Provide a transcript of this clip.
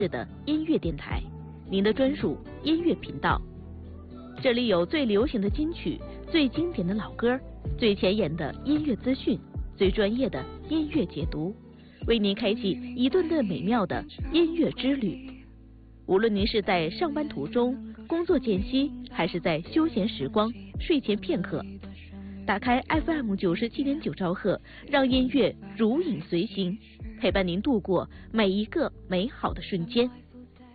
的音乐电台，您的专属音乐频道。这里有最流行的金曲、最经典的老歌、最前沿的音乐资讯、最专业的音乐解读，为您开启一段段美妙的音乐之旅。无论您是在上班途中、工作间隙，还是在休闲时光、睡前片刻，打开 FM 97.9兆赫，让音乐如影随形，陪伴您度过每一个美好的瞬间。